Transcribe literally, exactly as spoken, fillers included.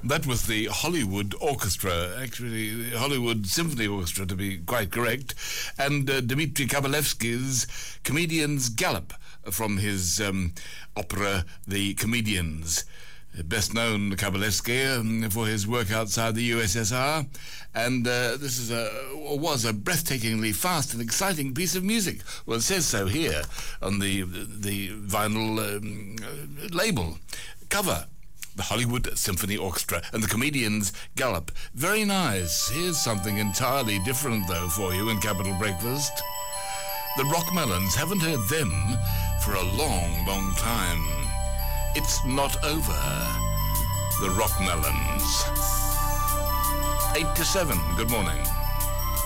That was the Hollywood Orchestra, actually the Hollywood Symphony Orchestra to be quite correct, and uh, Dmitri Kabalevsky's Comedian's Gallop from his um, opera The Comedians. Best known Kabalevsky um, for his work outside the U S S R, and uh, this is a was a breathtakingly fast and exciting piece of music. Well, it says so here on the the vinyl um, label cover. The Hollywood Symphony Orchestra and the Comedians Gallop. Very nice. Here's something entirely different, though, for you in Capital Breakfast. The Rockmelons. Haven't heard them for a long, long time. It's Not Over. The Rockmelons. Eight to seven. Good morning.